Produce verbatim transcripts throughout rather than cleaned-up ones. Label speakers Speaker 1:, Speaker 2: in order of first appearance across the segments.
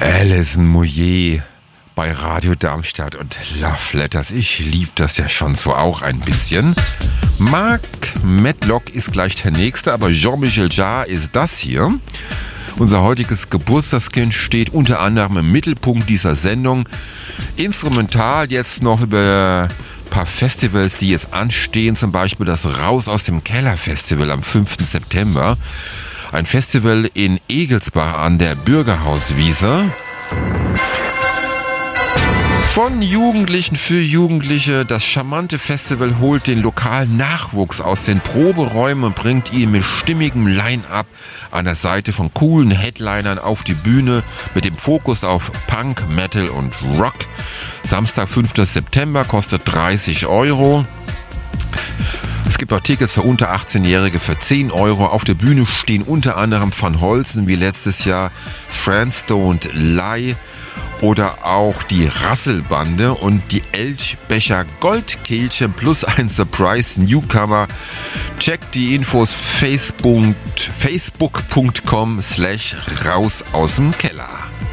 Speaker 1: Alison Moyet bei Radio Darmstadt und Love Letters. Ich liebe das ja schon so auch ein bisschen. Mark Medlock ist gleich der Nächste, aber Jean-Michel Jarre ist das hier. Unser heutiges Geburtstagskind steht unter anderem im Mittelpunkt dieser Sendung. Instrumental jetzt noch über ein paar Festivals, die jetzt anstehen. Zum Beispiel das Raus aus dem Keller Festival am fünften September. Ein Festival in Egelsbach an der Bürgerhauswiese. Von Jugendlichen für Jugendliche. Das charmante Festival holt den lokalen Nachwuchs aus den Proberäumen und bringt ihn mit stimmigem Line-Up an der Seite von coolen Headlinern auf die Bühne mit dem Fokus auf Punk, Metal und Rock. Samstag, fünften September, kostet dreißig Euro. Es gibt auch Tickets für unter achtzehnjährige für zehn Euro. Auf der Bühne stehen unter anderem Van Holzen wie letztes Jahr, Friends Don't Lie oder auch die Rasselbande und die Elchbecher Goldkehlchen plus ein Surprise Newcomer. Checkt die Infos facebook, facebook.com slash raus aus dem Keller.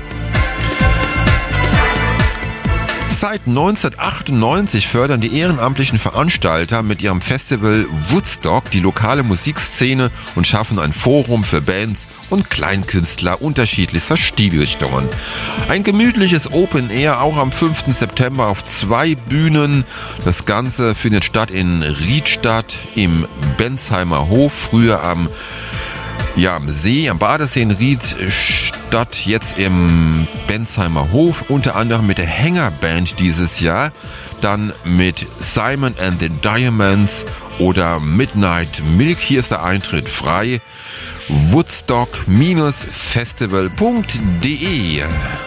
Speaker 1: Seit neunzehnhundertachtundneunzig fördern die ehrenamtlichen Veranstalter mit ihrem Festival Woodstock die lokale Musikszene und schaffen ein Forum für Bands und Kleinkünstler unterschiedlichster Stilrichtungen. Ein gemütliches Open Air auch am fünften September auf zwei Bühnen. Das Ganze findet statt in Riedstadt im Bensheimer Hof, früher am Ja, am See, am Badesee in Riedstadt, jetzt im Bensheimer Hof, unter anderem mit der Hängerband dieses Jahr, dann mit Simon and the Diamonds oder Midnight Milk. Hier ist der Eintritt frei. woodstock Festival punkt de.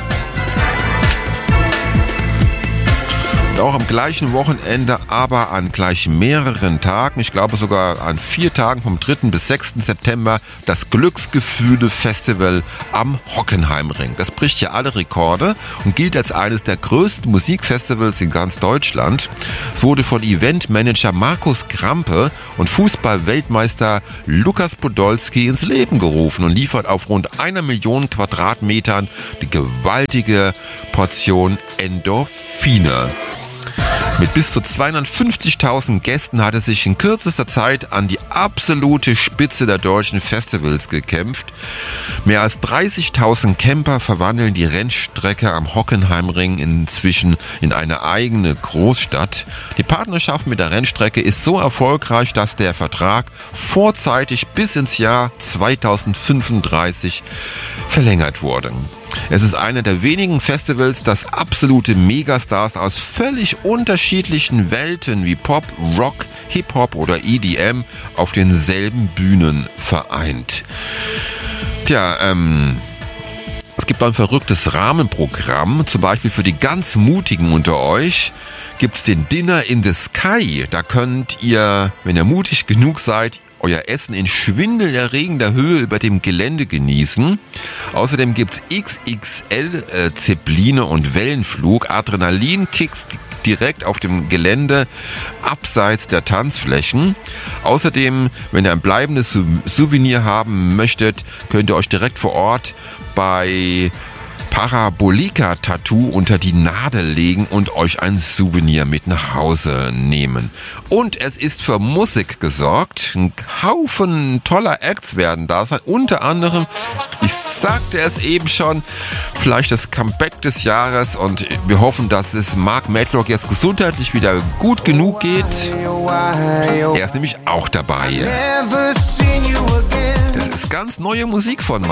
Speaker 1: Und auch am gleichen Wochenende, aber an gleich mehreren Tagen, ich glaube sogar an vier Tagen vom dritten bis sechsten September, das Glücksgefühle-Festival am Hockenheimring. Das bricht ja alle Rekorde und gilt als eines der größten Musikfestivals in ganz Deutschland. Es wurde von Eventmanager Markus Krampe und Fußball-Weltmeister Lukas Podolski ins Leben gerufen und liefert auf rund einer Million Quadratmetern die gewaltige Portion Endorphine. Mit bis zu zweihundertfünfzigtausend Gästen hat es sich in kürzester Zeit an die absolute Spitze der deutschen Festivals gekämpft. Mehr als dreißigtausend Camper verwandeln die Rennstrecke am Hockenheimring inzwischen in eine eigene Großstadt. Die Partnerschaft mit der Rennstrecke ist so erfolgreich, dass der Vertrag vorzeitig bis ins Jahr zweitausendfünfunddreißig verlängert wurde. Es ist einer der wenigen Festivals, das absolute Megastars aus völlig unterschiedlichen Welten wie Pop, Rock, Hip-Hop oder E D M auf denselben Bühnen vereint. Tja, ähm... Es gibt ein verrücktes Rahmenprogramm, zum Beispiel für die ganz Mutigen unter euch gibt's den Dinner in the Sky. Da könnt ihr, wenn ihr mutig genug seid, euer Essen in schwindelerregender Höhe über dem Gelände genießen. Außerdem gibt's X X L-Zeppeline und Wellenflug, Adrenalinkicks direkt auf dem Gelände, abseits der Tanzflächen. Außerdem, wenn ihr ein bleibendes Souvenir haben möchtet, könnt ihr euch direkt vor Ort bei Parabolika Tattoo unter die Nadel legen und euch ein Souvenir mit nach Hause nehmen. Und es ist für Musik gesorgt. Ein Haufen toller Acts werden da sein. Unter anderem, ich sagte es eben schon, vielleicht das Comeback des Jahres. Und wir hoffen, dass es Mark Medlock jetzt gesundheitlich wieder gut genug geht. Er ist nämlich auch dabei. Das ist ganz neue Musik von Mark.